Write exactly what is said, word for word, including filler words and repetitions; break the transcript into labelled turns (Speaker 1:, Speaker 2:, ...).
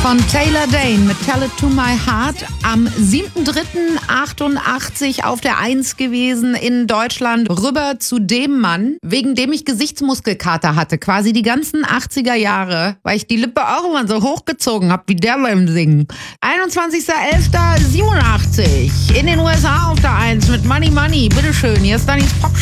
Speaker 1: von Taylor Dayne mit Tell It To My Heart. Am siebten dritten achtundachtzig auf der Eins gewesen in Deutschland. Rüber zu dem Mann, wegen dem ich Gesichtsmuskelkater hatte. Quasi die ganzen achtziger Jahre, weil ich die Lippe auch immer so hochgezogen habe, wie der beim Singen. einundzwanzigster elfter siebenundachtzig in den U S A auf der Eins mit Money Money. Bitteschön, hier ist Dannys Pop.